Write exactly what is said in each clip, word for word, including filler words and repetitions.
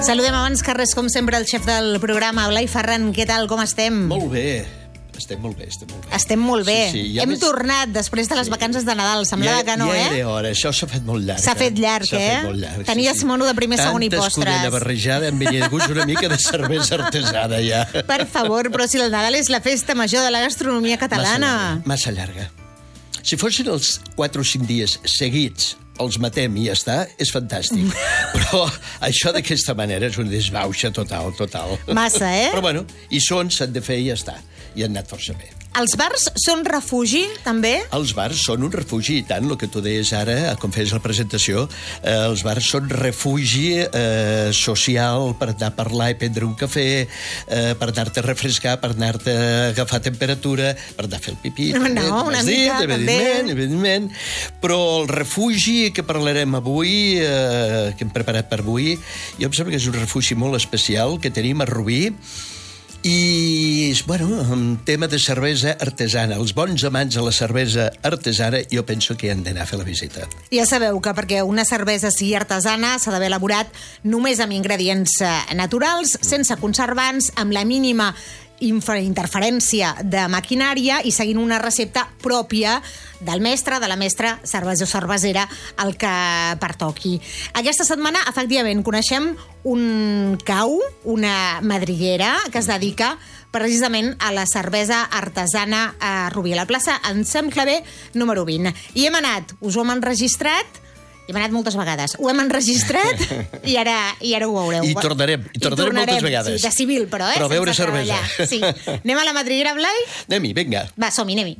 Saludem abans que res, com sempre, el xef del programa, Blai Ferran. Què tal, com estem? Molt bé. Estem molt bé, estem molt bé. Estem molt bé. Sí, sí, ja Hem més... tornat després de les sí. vacances de Nadal. Semblava ja, que no, ja eh? Ja era hora. Això s'ha fet molt llarg. S'ha fet llarg, eh? eh? Fet molt llarg, Tenies sí, sí. mono de primer, segon i postres. Tanta escudella barrejada, em venia de gust una mica de cervesa artesana, ja. Per favor, però si el Nadal és la festa major de la gastronomia catalana. Massa llarga. Massa llarga. Si fossin els quatre o cinc dies seguits, els matem i ja està, és fantàstic. Però això d'aquesta manera és una desbauxa total, total. Massa, eh? Però bueno, hi són, s'han de fer i ja està. I han anat força bé. Els bars són refugi, també? Els bars són un refugi, i tant, el que tu deies ara, com feies la presentació, eh, els bars són refugi eh, social per anar a parlar i prendre un cafè, eh, per anar-te a refrescar, per anar-te a agafar temperatura, per anar a fer el pipí. No, també, una dit, mica, evidentment, també. evidentment. Però el refugi que parlarem avui, eh, que hem preparat per avui, jo em sembla que és un refugi molt especial que tenim a Rubí, i, bueno, un tema de cervesa artesana. Els bons amants de la cervesa artesana jo penso que hi han d'anar a fer la visita. Ja sabeu que perquè una cervesa sigui artesana s'ha d'haver elaborat només amb ingredients naturals, sense conservants, amb la mínima interferència de maquinària i seguint una recepta pròpia del mestre, de la mestra, cerveser o cervesera, el que pertoqui. Aquesta setmana, efectivament, coneixem un cau, una madriguera, que es dedica precisament a la cervesa artesana a Rubí, a la plaça Anselm Clavé, número vint. I hem anat, us ho hem enregistrat, hem anat moltes vegades. Ho hem enregistrat i ara, i ara ho veureu. I tornarem, i tornarem, I tornarem moltes vegades. Sí, de civil, però, eh? Però a beure sense cervesa. treballar. Sí. Anem a la madriguera, Blai? Anem-hi, vinga. Va, som-hi, anem-hi.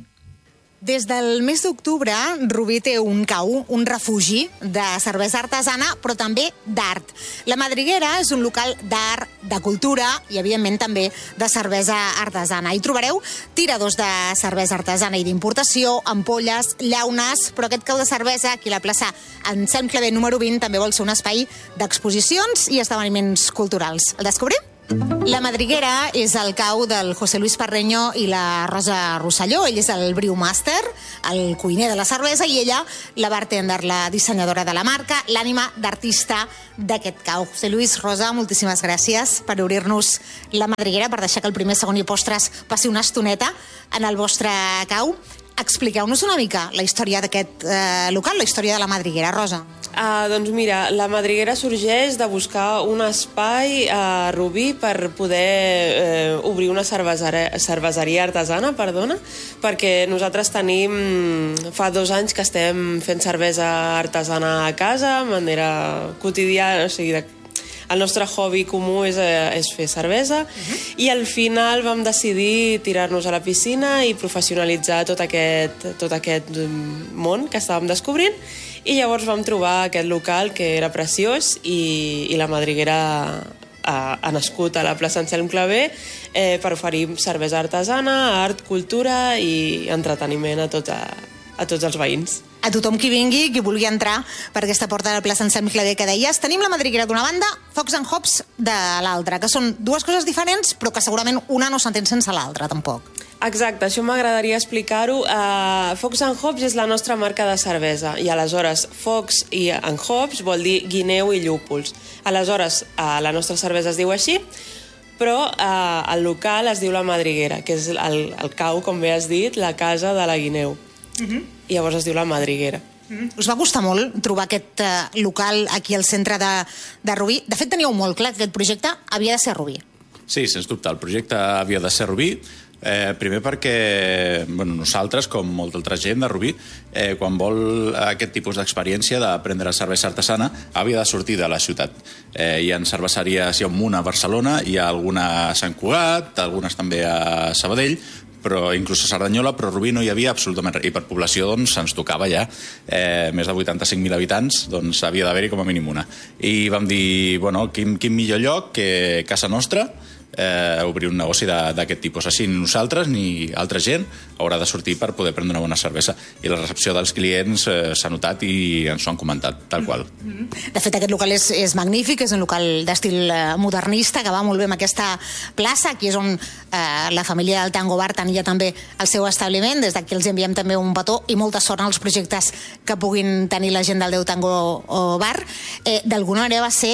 Des del mes d'octubre, Rubí té un cau, un refugi de cervesa artesana, però també d'art. La madriguera és un local d'art, de cultura i, evidentment, també de cervesa artesana. Hi trobareu tiradors de cervesa artesana i d'importació, ampolles, llaunes, però aquest cau de cervesa, aquí a la plaça Anselm Clavé número vint, també vol ser un espai d'exposicions i esdeveniments culturals. El descobrim? La madriguera és el cau del José Luis Parreño i la Rosa Rosselló. Ell és el brewmaster, el cuiner de la cervesa, i ella, la bartender, la dissenyadora de la marca, l'ànima d'artista d'aquest cau. José Luis, Rosa, moltíssimes gràcies per obrir-nos la madriguera, per deixar que el primer, segon i postres passi una estoneta en el vostre cau. Expliqueu-nos una mica la història d'aquest eh, local, la història de la madriguera, Rosa. Uh, doncs mira, la madriguera sorgeix de buscar un espai a Rubí per poder eh, obrir una cerveseria, cerveseria artesana, perdona, perquè nosaltres tenim, fa dos anys que estem fent cervesa artesana a casa, de manera quotidiana, o sigui, de el nostre hobby comú és, és fer cervesa, uh-huh. i al final vam decidir tirar-nos a la piscina i professionalitzar tot aquest, tot aquest món que estàvem descobrint, i llavors vam trobar aquest local que era preciós i, i la madriguera ha, ha nascut a la plaça Anselm Clavé eh, per oferir cervesa artesana, art, cultura i entreteniment a, tot a, a tots els veïns. A tothom qui vingui, qui vulgui entrar per aquesta porta de la plaça Anselm Clavé que deies. Tenim la madriguera d'una banda, Fox and Hops de l'altra, que són dues coses diferents, però que segurament una no s'entén sense l'altra, tampoc. Exacte, això m'agradaria explicar-ho. Uh, Fox and Hops és la nostra marca de cervesa, i aleshores Fox i and Hops vol dir guineu i llúpols. Aleshores, uh, la nostra cervesa es diu així, però uh, el local es diu la madriguera, que és el, el cau, com bé has dit, la casa de la guineu. Uh-huh. I llavors es diu la madriguera. Mm. Us va costar molt trobar aquest uh, local aquí al centre de, de Rubí? De fet, teníeu molt clar que aquest projecte havia de ser a Rubí. Sí, sens dubte, el projecte havia de ser a Rubí. Eh, primer perquè bueno, nosaltres, com molta altra gent de Rubí, eh, quan vol aquest tipus d'experiència de prendre cervesa artesana, havia de sortir de la ciutat. Eh, hi ha cerveseries, hi ha un munt a Barcelona, hi ha alguna a Sant Cugat, algunes també a Sabadell, però inclús a Cerdanyola, però a Rubí no hi havia absolutament res. I per població doncs, ens tocava ja eh, més de vuitanta-cinc mil habitants, doncs havia d'haver-hi com a mínim una. I vam dir, bueno, quin, quin millor lloc que casa nostra, eh, obrir un negoci d'aquest tipus. Així ni nosaltres ni altra gent haurà de sortir per poder prendre una bona cervesa. I la recepció dels clients eh, s'ha notat i ens ho han comentat, tal qual. De fet, aquest local és, és magnífic, és un local d'estil modernista que va molt bé amb aquesta plaça. Aquí és on eh, la família del Tango Bar tenia també el seu establiment. Des d'aquí els enviem també un petó i molta sort en els projectes que puguin tenir la gent del Déu Tango Bar. Eh, D'alguna manera va ser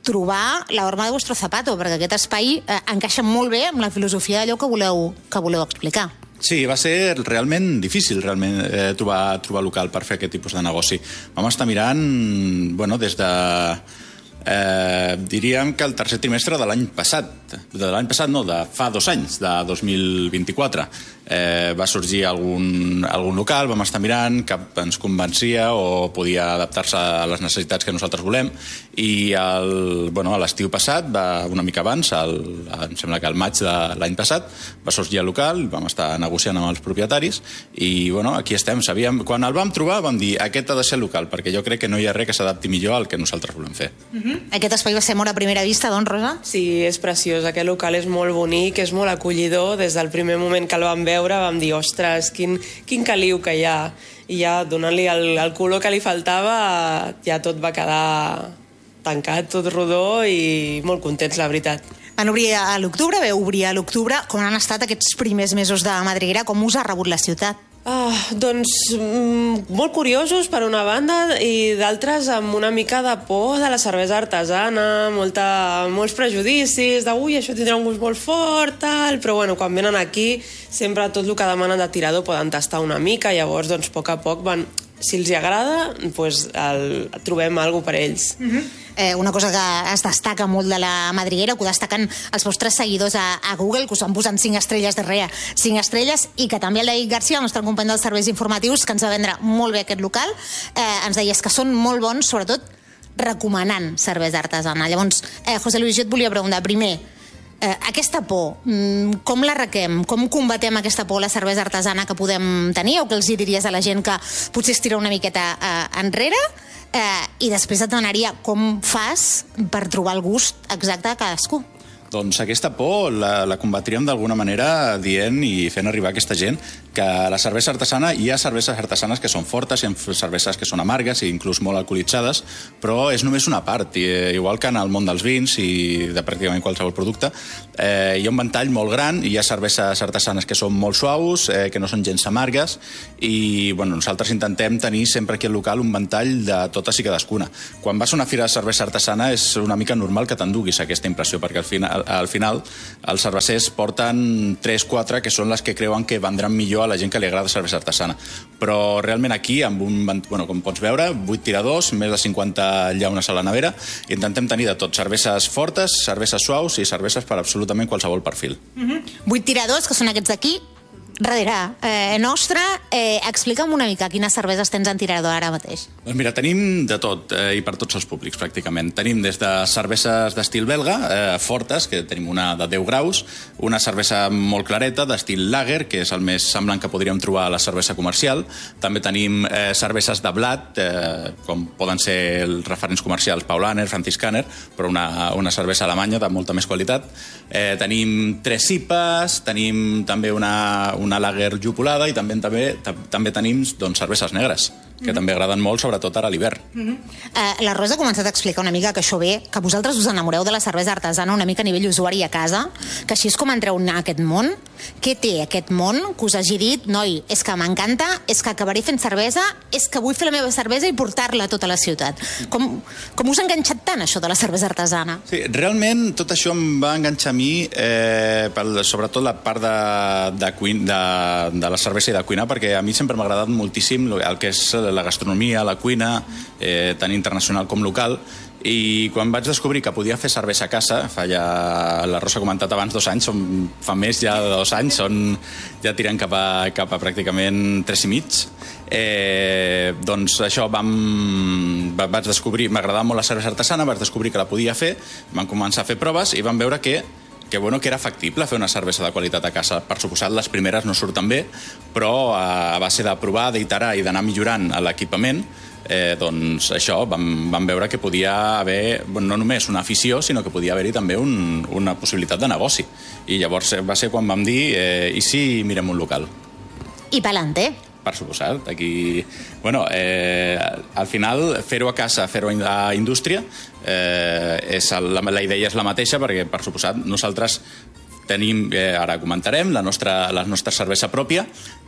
trobar la horma de vostre zapato, perquè aquest espai eh, encaixa molt bé amb la filosofia d'allò que voleu, que voleu explicar. Sí, va ser realment difícil realment eh, trobar, trobar local per fer aquest tipus de negoci. Vam estar mirant, bueno, des de... Eh, diríem que el tercer trimestre de l'any passat, de l'any passat no, de fa dos anys, de dos mil vint-i-quatre, eh, va sorgir algun, algun local, vam estar mirant, cap ens convencia o podia adaptar-se a les necessitats que nosaltres volem, i el, bueno, a l'estiu passat, va, una mica abans, el, em sembla que el maig de l'any passat, va sorgir el local, vam estar negociant amb els propietaris, i bueno, aquí estem. Sabíem, quan el vam trobar vam dir, aquest ha de ser el local, perquè jo crec que no hi ha res que s'adapti millor al que nosaltres volem fer. Mm-hmm. Aquest espai va ser molt a primera vista, doncs, Rosa? Sí, és preciós. Aquest local és molt bonic, és molt acollidor. Des del primer moment que el vam veure vam dir, ostres, quin, quin caliu que hi ha. I ja donant-li el, el color que li faltava, ja tot va quedar tancat, tot rodó, i molt contents, la veritat. Van obrir a l'octubre, veu obrir a l'octubre. Com han estat aquests primers mesos de Madriguera? Com us ha rebut la ciutat? Ah, doncs mm, molt curiosos per una banda i d'altres amb una mica de por de la cervesa artesana, molta, molts prejudicis de ui, això tindrà un gust molt fort, tal, però bueno, quan venen aquí sempre tot el que demanen de tirador poden tastar una mica, llavors doncs a poc a poc van, si els hi agrada, doncs el, trobem alguna cosa per ells. Mm-hmm. Eh, una cosa que es destaca molt de la Madriguera, que ho destaquen els vostres seguidors a, a Google, que us van posant cinc estrelles darrere cinc estrelles, i que també el David Garcia, el nostre company dels serveis informatius, que ens va vendre molt bé aquest local, eh, ens deies que són molt bons, sobretot recomanant cervesa artesana. Llavors, eh, José Luis, jo et volia preguntar, primer, eh, aquesta por, com la requem? Com combatem aquesta por a la cervesa artesana que podem tenir, o que els hi diries a la gent que potser es tira una miqueta eh, enrere? Eh, i després et demanaria com fas per trobar el gust exacte de cadascú. Doncs aquesta por la, la combatríem d'alguna manera dient i fent arribar a aquesta gent que la cervesa artesana, hi ha cerveses artesanes que són fortes, hi ha cerveses que són amargues i inclús molt alcoholitzades, però és només una part. I, igual que en el món dels vins i de pràcticament qualsevol producte, eh, hi ha un ventall molt gran, hi ha cerveses artesanes que són molt suaus, eh, que no són gens amargues, i bueno, nosaltres intentem tenir sempre aquí al local un ventall de totes i cadascuna. Quan vas a una fira de cervesa artesana és una mica normal que t'enduguis aquesta impressió, perquè al final al final els cervesers porten tres quatre que són les que creuen que vendran millor a la gent que li agrada cervesa artesana. Però realment aquí, amb un, bueno, com pots veure, vuit tiradors, més de cinquanta llaunes a la nevera, i intentem tenir de tot, cerveses fortes, cerveses suaus i cerveses per absolutament qualsevol perfil. Mm-hmm. Vuit tiradors, que són aquests d'aquí, darrere eh, nostre. Eh, explica'm una mica quines cerveses tens en tirador ara mateix. Doncs mira, tenim de tot, eh, i per tots els públics, pràcticament. Tenim des de cerveses d'estil belga, eh, fortes, que tenim una de deu graus, una cervesa molt clareta, d'estil lager, que és el més semblant que podríem trobar a la cervesa comercial. També tenim eh, cerveses de blat, eh, com poden ser els referents comercials Paulaner, Franziskaner, però una, una cervesa alemanya de molta més qualitat. Eh, tenim tres I P As, tenim també una, una lager llupolada, i també, també, també tenim doncs, cerveses negres, que mm-hmm. també agraden molt, sobretot ara a l'hivern. Mm-hmm. eh, la Rosa ha començat a explicar una mica que això ve, que vosaltres us enamoreu de la cervesa artesana una mica a nivell usuari a casa, que així és com entreu a aquest món. Què té aquest món que us hagi dit, noi, és que m'encanta, és que acabaré fent cervesa, és que vull fer la meva cervesa i portar-la a tota la ciutat? Com, com us ha enganxat tant això de la cervesa artesana? Sí, realment tot això em va enganxar a mi, eh, pel, sobretot la part de, de, cuin, de, de la cervesa i de cuinar, perquè a mi sempre m'ha agradat moltíssim el que és la gastronomia, la cuina, eh, tant internacional com local, i quan vaig descobrir que podia fer cervesa a casa, fa ja, la Rosa ha comentat abans, dos anys, som, fa més ja de dos anys, són, ja tirant cap a, cap a pràcticament tres i mig, eh, doncs això vam, vaig descobrir, m'agradava molt la cervesa artesana, vaig descobrir que la podia fer, vam començar a fer proves i vam veure que que, bueno, que era factible fer una cervesa de qualitat a casa. Per suposat, les primeres no surten bé, però a base de provar, d'iterar i d'anar millorant l'equipament, eh, doncs això, vam, vam veure que podia haver, bueno, no només una afició, sinó que podia haver-hi també un, una possibilitat de negoci. I llavors va ser quan vam dir, eh, i si mirem un local? I pa'lante. Per suposat, aquí... Bueno, eh, al final, fer-ho a casa, fer-ho a indústria, eh, és la, la idea és la mateixa, perquè, per suposat, nosaltres tenim, eh, ara comentarem, la nostra, la nostra cervesa pròpia,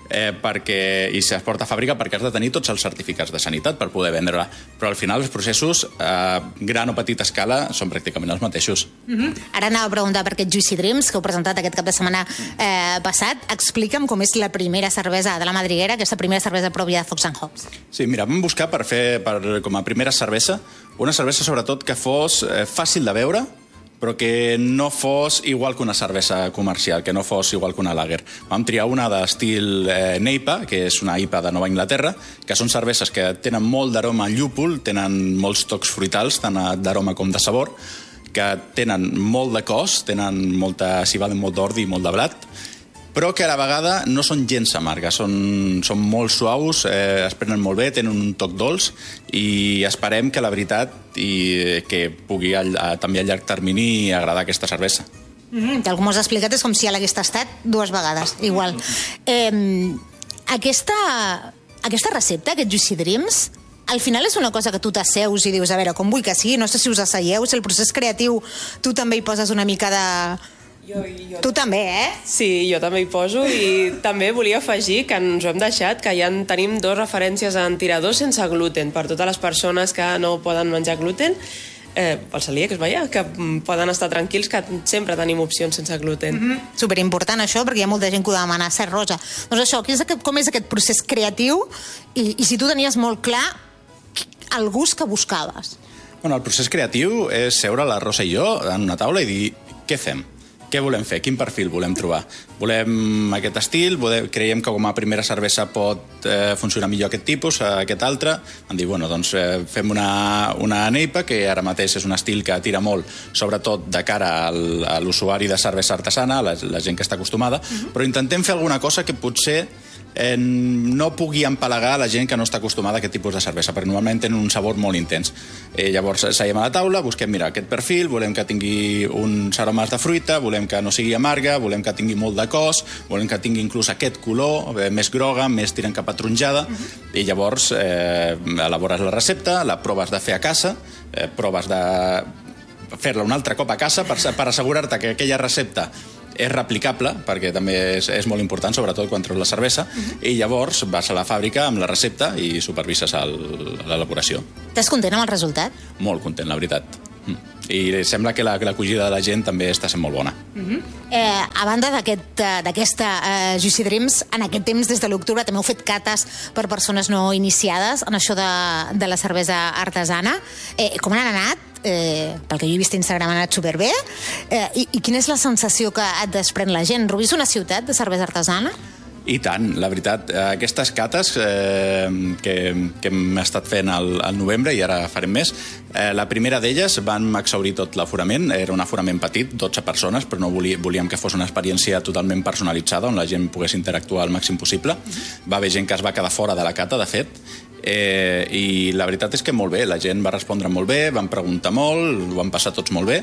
eh, perquè, i s'exporta a fàbrica perquè has de tenir tots els certificats de sanitat per poder vendre-la. Però al final els processos a gran o petita escala són pràcticament els mateixos. Mm-hmm. Ara anava a preguntar per aquest Juicy Dreams que heu presentat aquest cap de setmana eh, passat. Explica'm com és la primera cervesa de la Madriguera, aquesta primera cervesa pròpia de Fox and Hops. Sí, mira, vam buscar per fer, per, com a primera cervesa, una cervesa sobretot que fos eh, fàcil de beure, però que no fos igual que una cervesa comercial, que no fos igual que una lager. Vam triar una d'estil eh, Neipa, que és una I P A de Nova Anglaterra, que són cerveses que tenen molt d'aroma a llúpol, tenen molts tocs fruitals, tant d'aroma com de sabor, que tenen molt de cos, tenen molta civada, molt d'ordi i molt de blat, però que a la vegada no són gens amargues, són, són molt suaus, eh, es prenen molt bé, tenen un toc dolç i esperem que la veritat i que pugui a, a, també a llarg termini agradar aquesta cervesa. Mm-hmm. Tal com us has explicat és com si ja l'hagués tastat dues vegades, igual. Eh, aquesta, aquesta recepta, aquest Juicy Dreams, al final és una cosa que tu t'asseus i dius, a veure, com vull que sigui, no sé si us asseieu, si el procés creatiu tu també hi poses una mica de... Jo, jo... Tu també, eh? Sí, jo també hi poso i també volia afegir que ens ho hem deixat, que ja en tenim dos referències en tiradors sense gluten per totes les persones que no poden menjar gluten, eh, pel celíacs, vaja, que poden estar tranquils que sempre tenim opcions sense gluten. Mm-hmm. Superimportant això, perquè hi ha molta gent que ho demana, Cert Rosa. Doncs això, és aquest, com és aquest procés creatiu i, i si tu tenies molt clar el gust que buscaves? Bueno, el procés creatiu és seure la Rosa i jo en una taula i dir què fem? Què volem fer? Quin perfil volem trobar? Volem aquest estil? Volem, creiem que com a primera cervesa pot eh, funcionar millor aquest tipus, aquest altre? Em diu, bueno, doncs eh, fem una, una Neipa, que ara mateix és un estil que tira molt, sobretot de cara al, a l'usuari de cervesa artesana, la, la gent que està acostumada, uh-huh. però intentem fer alguna cosa que potser eh, no pugui empalagar la gent que no està acostumada a aquest tipus de cervesa, perquè normalment tenen un sabor molt intens. Eh, llavors, seiem a la taula, busquem, mira, aquest perfil, volem que tingui uns aromes de fruita, volem que no sigui amarga, volem que tingui molt de cos, volem que tingui inclús aquest color, eh, més groga, més tirant cap a taronjada, uh-huh. i llavors eh, elabores la recepta, la proves de fer a casa, eh, proves de fer-la un altre cop a casa per, per assegurar-te que aquella recepta és replicable, perquè també és, és molt important, sobretot quan treus la cervesa, uh-huh. i llavors vas a la fàbrica amb la recepta i supervises l'elaboració. Estàs content amb el resultat? Molt content, la veritat. I sembla que l'acollida de la gent també està sent molt bona. Uh-huh. eh, a banda d'aquesta aquest, uh, Juicy Dreams, en aquest temps, des de l'octubre, també heu fet cates per persones no iniciades en això de, de la cervesa artesana. Eh, com han anat? Eh, pel que jo he vist a Instagram ha anat superbé. Eh, i, I quina és la sensació que et desprèn la gent? Rubí és una ciutat de cervesa artesana? I tant, la veritat, aquestes cates eh, que, que hem estat fent al, al novembre i ara farem més, eh, la primera d'elles vam exhaurir tot l'aforament, era un aforament petit, dotze persones, però no volia, volíem que fos una experiència totalment personalitzada on la gent pogués interactuar al màxim possible. Va haver gent que es va quedar fora de la cata, de fet, eh, i la veritat és que molt bé, la gent va respondre molt bé, van preguntar molt, ho van passar tots molt bé,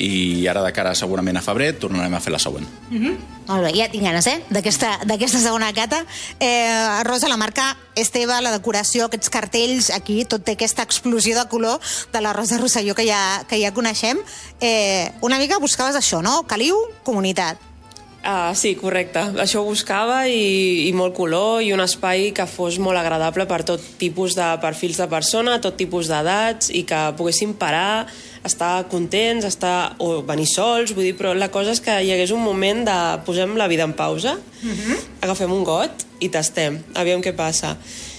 i ara de cara segurament a febrer tornarem a fer la següent. Mm-hmm. Molt bé, ja tinc ganes, eh? D'aquesta segona cata. Eh, Rosa, la marca és teva, la decoració, aquests cartells, aquí tot té aquesta explosió de color de la Rosa Rosselló que ja, que ja coneixem. Eh, una mica buscaves això, no? Caliu, comunitat. Ah, sí, correcte. Això ho buscava i, i molt color i un espai que fos molt agradable per tot tipus de perfils de persona, tot tipus d'edats i que poguessin parar, estar contents, estar, o venir sols, vull dir, però la cosa és que hi hagués un moment de posem la vida en pausa, uh-huh. agafem un got i tastem, aviam què passa.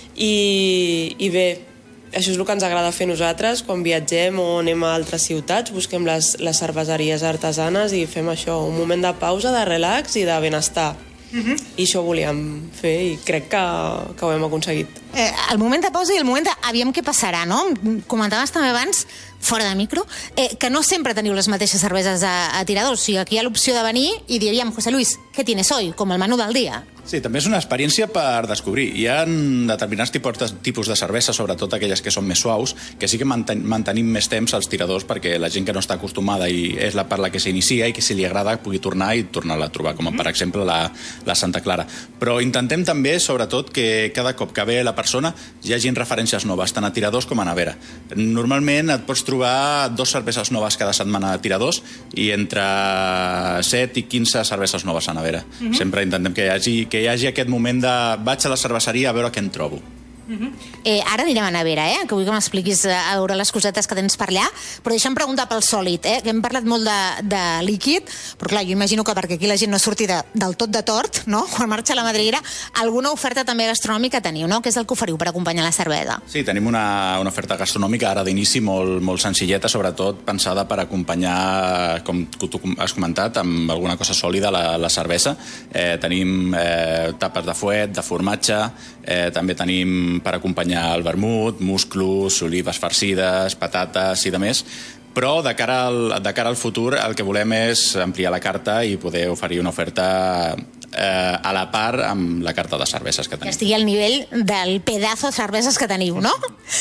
I, i bé, això és el que ens agrada fer nosaltres quan viatgem o anem a altres ciutats, busquem les, les cerveseries artesanes i fem això, un moment de pausa, de relax i de benestar. Uh-huh. I això volíem fer i crec que, que ho hem aconseguit. Eh, el moment de pausa i el moment de aviam què passarà, no? Comentaves també abans, fora de micro, eh, que no sempre teniu les mateixes cerveses a, a tiradors. O sigui, aquí hi ha l'opció de venir i dir, aviam, José Luis, què tienes hoy? Com el menú del dia. Sí, també és una experiència per descobrir. Hi ha determinats tipus de, tipus de cervesa, sobretot aquelles que són més suaus, que sí que manten, mantenim més temps als tiradors perquè la gent que no està acostumada i és la per la que s'inicia i que si li agrada pugui tornar i tornar-la a trobar, com per exemple la, la Santa Clara. Però intentem també, sobretot, que cada cop que ve la persona hi hagin referències noves, tant a tiradors com a nevera. Normalment et pots trobar dos cerveses noves cada setmana a tiradors i entre set i quinze cerveses noves a nevera. Uh-huh. Sempre intentem que hi hagi, que que hi hagi aquest moment de vaig a la cerveseria a veure què en trobo. Uh-huh. eh, ara anirem a nevera, eh? Que vull que m'expliquis a veure les cosetes que tens per allà, però deixa'm preguntar pel sòlid, eh? Que hem parlat molt de, de líquid, però clar, jo imagino que perquè aquí la gent no surti de, del tot de tort, no? Quan marxa a la madriguera, alguna oferta també gastronòmica teniu, no? Què és el que oferiu per acompanyar la cervesa? Sí, tenim una, una oferta gastronòmica ara d'inici molt, molt senzilleta, sobretot pensada per acompanyar, com tu has comentat, amb alguna cosa sòlida la, la cervesa. Eh, tenim eh, tapes de fuet, de formatge, eh, també tenim per acompanyar el vermut, musclos, olives farcides, patates i de més, però de cara, al, de cara al futur el que volem és ampliar la carta i poder oferir una oferta eh, a la part amb la carta de cerveses que tenim. Que estigui al nivell del pedazo de cerveses que teniu, no?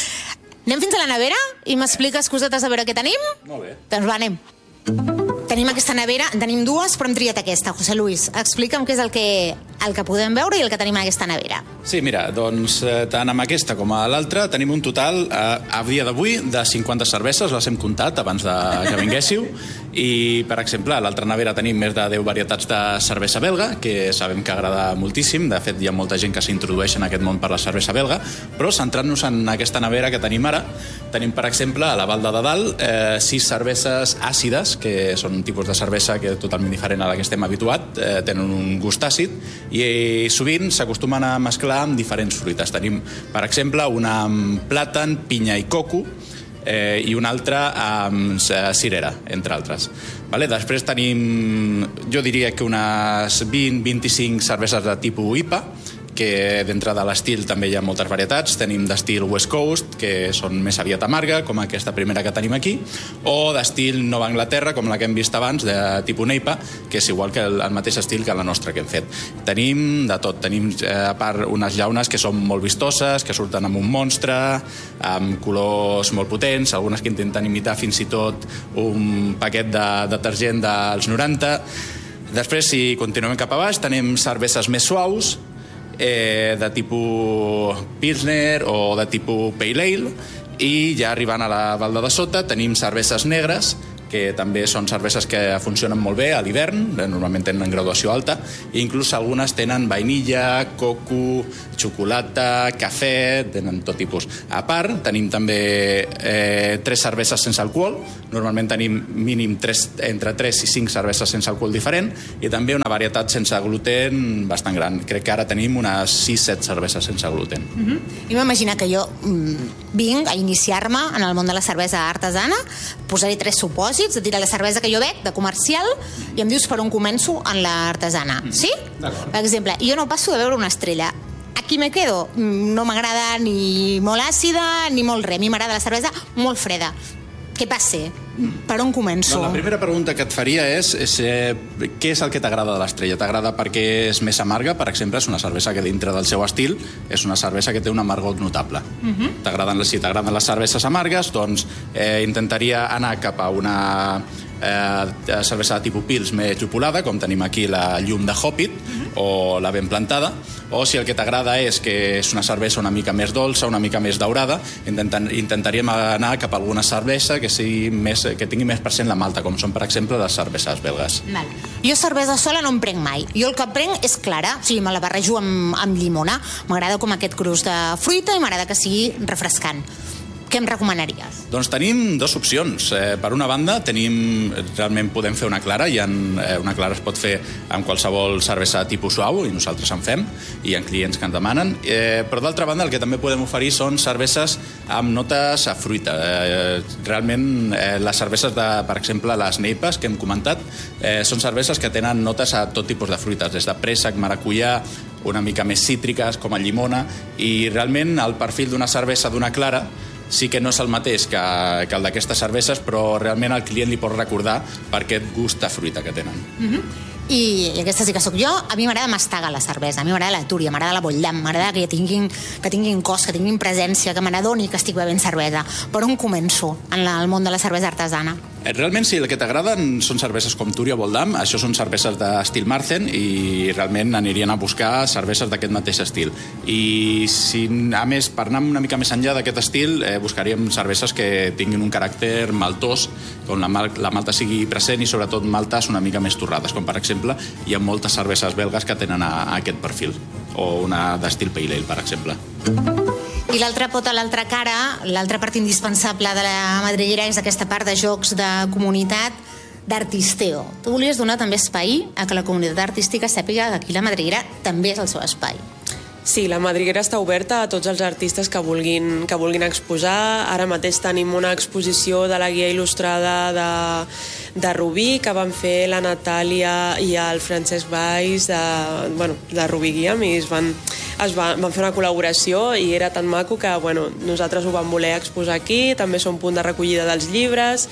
Anem fins a la nevera i m'expliques cosetes a veure què tenim? Molt bé. Doncs va, anem. Tenim aquesta nevera, en tenim dues, però hem triat aquesta. José Luis, explica'm què és el que, el que podem veure i el que tenim en aquesta nevera. Sí, mira, doncs eh, tant amb aquesta com a l'altra tenim un total, eh, a dia d'avui, de cinquanta cerveses, les hem comptat abans de que vinguéssiu, i, per exemple, a l'altra nevera tenim més de deu varietats de cervesa belga, que sabem que agrada moltíssim. De fet, hi ha molta gent que s'introdueix en aquest món per la cervesa belga, però centrant-nos en aquesta nevera que tenim ara, tenim, per exemple, a la Val de Dalt, eh, sis cerveses àcides, que són un tipus de cervesa que és totalment diferent a la que estem habituat, eh, tenen un gust àcid, i, i sovint s'acostumen a mesclar amb diferents fruites. Tenim, per exemple, una amb plàtan, pinya i coco, eh, i una altra amb cirera, entre altres. Vale? Després tenim, jo diria que unes vint a vint-i-cinc cerveses de tipus I P A, que dintre de l'estil també hi ha moltes varietats. Tenim d'estil West Coast, que són més aviat amarga, com aquesta primera que tenim aquí, o d'estil Nova Anglaterra, com la que hem vist abans, de tipus N E I P A, que és igual que el, el mateix estil que la nostra que hem fet. Tenim de tot. Tenim, eh, a part, unes llaunes que són molt vistoses, que surten amb un monstre, amb colors molt potents, algunes que intenten imitar fins i tot un paquet de detergent dels noranta. Després, si continuem cap a baix, tenim cerveses més suaus, Eh, de tipus Pilsner o de tipus Pale Ale, i ja arribant a la Val de Sota tenim cerveses negres, que també són cerveses que funcionen molt bé a l'hivern, normalment tenen graduació alta, i inclús algunes tenen vainilla, coco, xocolata, cafè, tenen tot tipus. A part, tenim també eh, tres cerveses sense alcohol, normalment tenim mínim tres, entre tres i cinc cerveses sense alcohol diferent, i també una varietat sense gluten bastant gran. Crec que ara tenim unes sis set cerveses sense gluten. Uh-huh. I m'imagina que jo mm, vinc a iniciar-me en el món de la cervesa artesana, posaré tres supòsits, et diré la cervesa que jo bec, de comercial, i em dius per on començo en l'artesana. Sí? D'acord. Per exemple, jo no passo de veure una estrella. Aquí me quedo. No m'agrada ni molt àcida ni molt res. A mi m'agrada la cervesa molt freda. Què passa? Per on començo? No, la primera pregunta que et faria és, és eh, què és el que t'agrada de l'estrella? T'agrada perquè és més amarga? Per exemple, és una cervesa que dintre del seu estil és una cervesa que té un amargot notable. Uh-huh. T'agraden, si t'agraden les cerveses amargues, doncs eh, intentaria anar cap a una eh, cervesa de tipus Pils més llupolada, com tenim aquí la llum de Hoppit, uh-huh, o la ben plantada, o si el que t'agrada és que és una cervesa una mica més dolça, una mica més daurada, intentant, intentaríem anar cap a alguna cervesa que sigui més, que tingui més present la malta, com són, per exemple, les cerveses belgues. Val. Jo cervesa sola no en prenc mai. Jo el que prenc és clara, o sigui, me la barrejo amb, amb llimona. M'agrada com aquest crust de fruita i m'agrada que sigui refrescant. Què em recomanaries? Doncs tenim dues opcions. Eh, per una banda, tenim, realment podem fer una clara, i en, eh, una clara es pot fer amb qualsevol cervesa tipus suau, i nosaltres en fem, i hi ha clients que ens demanen. Eh, però d'altra banda, el que també podem oferir són cerveses amb notes a fruita. Eh, realment, eh, les cerveses, de, per exemple, les N E I P As que hem comentat, eh, són cerveses que tenen notes a tot tipus de fruites, des de préssec, maracuyà, una mica més cítriques, com a llimona, i realment el perfil d'una cervesa d'una clara sí que no és el mateix que, que el d'aquestes cerveses, però realment el client li pot recordar per aquest gust de fruita que tenen. Uh-huh. I, i aquesta sí que sóc jo. A mi m'agrada mastegar la cervesa, a mi m'agrada la túria, m'agrada la botllam, m'agrada que tinguin, que tinguin cos, que tinguin presència, que me n'adoni que estic bevent cervesa. Per on començo en la, el món de la cervesa artesana? Realment, sí, el que t'agraden són cerveses com Túria o Voldam. Això són cerveses d'estil Marzen i realment anirien a buscar cerveses d'aquest mateix estil. I, si, a més, per anar una mica més enllà d'aquest estil, eh, buscaríem cerveses que tinguin un caràcter maltós, on la, mal, la malta sigui present i, sobretot, maltes una mica més torrades, com, per exemple, hi ha moltes cerveses belgues que tenen a, a aquest perfil, o una d'estil Pale Ale, per exemple. I l'altra pota, l'altra cara, l'altra part indispensable de la madriguera és aquesta part de jocs de comunitat, d'artisteo. Tu volies donar també espai a que la comunitat artística sàpiga que aquí la madriguera també és el seu espai. Sí, la madriguera està oberta a tots els artistes que vulguin, que vulguin exposar. Ara mateix tenim una exposició de la guia il·lustrada de, de Rubí, que van fer la Natàlia i el Francesc Valls de, bueno, de Rubí Guiam, i es van, es van, van fer una col·laboració i era tan maco que bueno, nosaltres ho vam voler exposar aquí. També som punt de recollida dels llibres,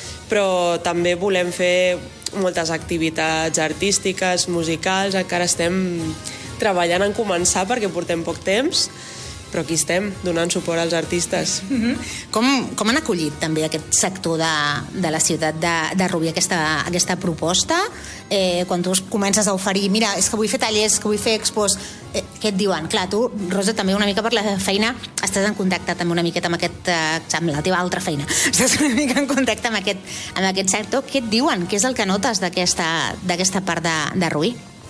però també volem fer moltes activitats artístiques, musicals. Encara estem treballant en començar perquè portem poc temps, però aquí estem donant suport als artistes. Mm-hmm. Com, com han acollit també aquest sector de, de la ciutat de, de Rubí aquesta, aquesta proposta? Eh, quan tu comences a oferir, mira, és que vull fer tallers, que vull fer expos, eh, què et diuen? Clar, tu, Rosa, també una mica per la feina estàs en contacte també una miqueta amb aquest, eh, amb la teva altra feina, estàs una mica en contacte amb aquest, amb aquest sector. Què et diuen? Què és el que notes d'aquesta, d'aquesta part de, de Rubí?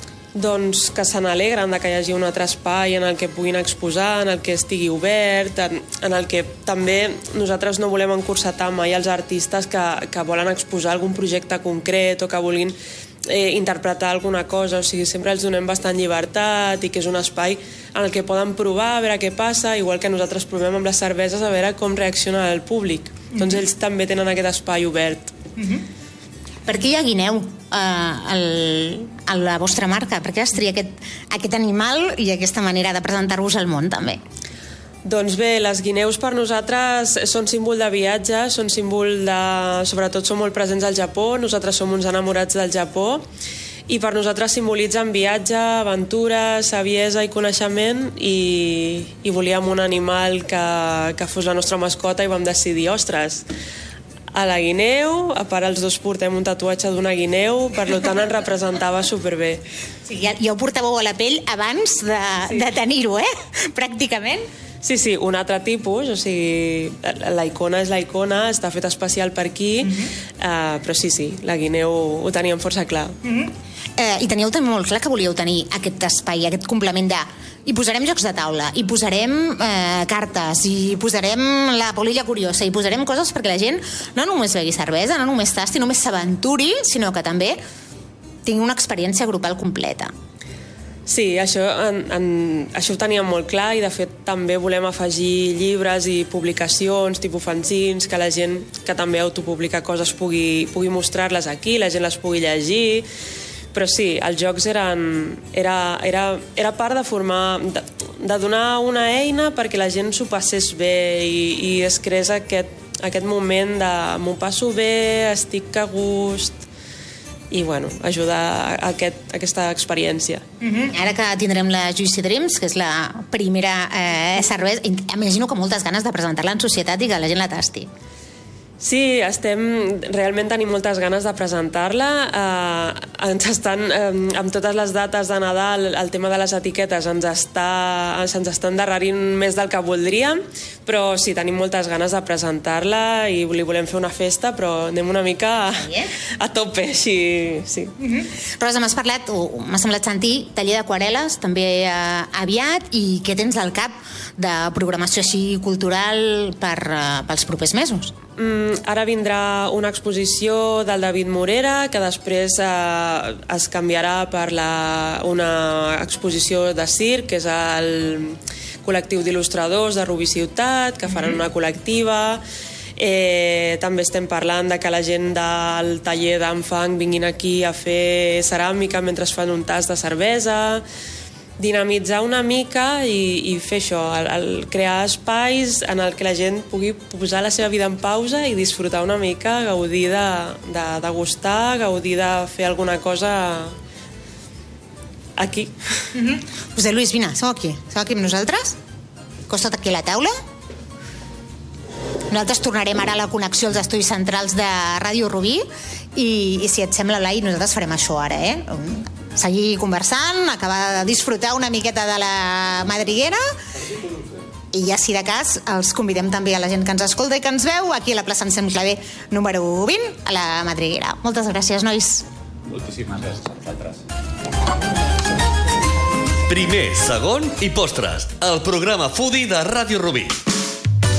Doncs que se n'alegren de que hi hagi un altre espai en el que puguin exposar, en el que estigui obert, en, en el que també nosaltres no volem encursetar mai els artistes que, que volen exposar algun projecte concret o que vulguin eh, interpretar alguna cosa. O sigui, sempre els donem bastant llibertat i que és un espai en el que poden provar, a veure què passa, igual que nosaltres provem amb les cerveses a veure com reacciona el públic. Mm-hmm. Doncs ells també tenen aquest espai obert. Mm-hmm. Per què hi ha guineu eh, el, a la vostra marca? Per què has triat aquest, aquest animal i aquesta manera de presentar-vos al món, també? Doncs bé, les guineus per nosaltres són símbol de viatge, són símbol de... Sobretot són molt presents al Japó, nosaltres som uns enamorats del Japó, i per nosaltres simbolitzen viatge, aventura, saviesa i coneixement, i, i volíem un animal que, que fos la nostra mascota i vam decidir, ostres, a la guineu, a part els dos portem un tatuatge d'una guineu, per tant ens representava superbé. Sí, ja, ja ho portàveu a la pell abans de, sí. de tenir-ho, eh? Pràcticament. Sí, sí, un altre tipus, o sigui, la icona és la icona, està fet especial per aquí, mm-hmm. uh, però sí, sí, la guineu ho teníem força clar. Mm-hmm. Eh, I teníeu també molt clar que volíeu tenir aquest espai, aquest complement de... I posarem jocs de taula, i posarem eh, cartes, i posarem la polilla curiosa, i posarem coses perquè la gent no només begui cervesa, no només tasti, només s'aventuri, sinó que també tingui una experiència grupal completa. Sí, això, en, en, això ho teníem molt clar, i de fet també volem afegir llibres i publicacions tipus fanzins, que la gent que també autopublica coses pugui, pugui mostrar-les aquí, la gent les pugui llegir. Però sí, els jocs eren, era, era, era part de formar, de, de donar una eina perquè la gent s'ho passés bé i, i es creés aquest, aquest moment de m'ho passo bé, estic a gust, i bueno, ajudar a, aquest, a aquesta experiència. Mm-hmm. Ara que tindrem la Juicy Dreams, que és la primera eh, cervesa, imagino que moltes ganes de presentar-la en societat i que la gent la tasti. Sí, estem, realment tenim moltes ganes de presentar-la. Eh, ens estan, eh, amb totes les dates de Nadal, el tema de les etiquetes ens està, ens està endarrerint més del que voldríem, però sí, tenim moltes ganes de presentar-la i li volem fer una festa, però anem una mica a, a tope, així, sí. Mm-hmm. Rosa, m'has parlat, o m'ha semblat sentir, taller d'aquarel·les, també eh, aviat, i què tens al cap de programació així cultural per, eh, pels propers mesos? Mm, ara vindrà una exposició del David Morera, que després eh, es canviarà per la, una exposició de circ, que és el col·lectiu d'il·lustradors de Rubí Ciutat, que faran una col·lectiva. Eh, també estem parlant de que la gent del taller d'Enfang vinguin aquí a fer ceràmica mentre es fan un tas de cervesa. Dinamitzar una mica i, i fer això, el, el crear espais en el que la gent pugui posar la seva vida en pausa i disfrutar una mica, gaudir de, de degustar, gaudir de fer alguna cosa aquí. Mm-hmm. José Luis, vine, som aquí. Som aquí amb nosaltres? Costa't aquí a la taula. Nosaltres tornarem ara a la connexió als estudis centrals de Ràdio Rubí i, i si et sembla, Blai, nosaltres farem això ara, eh? Seguir conversant, acabar de disfrutar una miqueta de la madriguera i ja, si de cas, els convidem també a la gent que ens escolta i que ens veu aquí a la plaça Anselm Clavé número vint, a la madriguera. Moltes gràcies, nois. Moltíssimes gràcies a vosaltres. Primer, segon i postres, el programa Foodie de Ràdio Rubí.